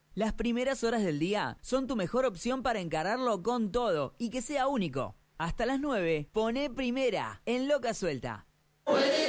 Las primeras horas del día son tu mejor opción para encararlo con todo y que sea único. Hasta las 9, poné Primera en Loca Suelta.